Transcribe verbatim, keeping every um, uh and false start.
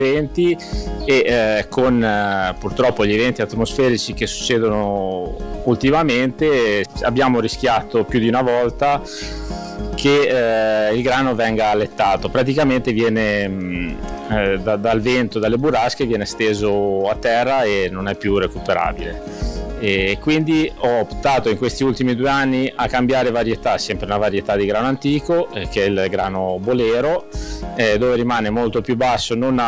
eventi e eh, con eh, purtroppo gli eventi atmosferici che succedono ultimamente abbiamo rischiato più di una volta che eh, il grano venga allettato. Praticamente viene mh, eh, da, dal vento, dalle burrasche, viene steso a terra e non è più recuperabile. E quindi ho optato in questi ultimi due anni a cambiare varietà, sempre una varietà di grano antico eh, che è il grano bolero, eh, dove rimane molto più basso, non ha